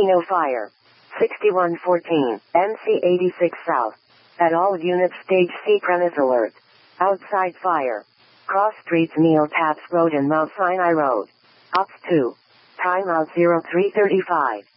Reno Fire. 6114, MC 86 South. At all units stage C premise alert. Outside fire. Cross streets Neil Taps Road and Mount Sinai Road. Ops 2. Timeout 0335.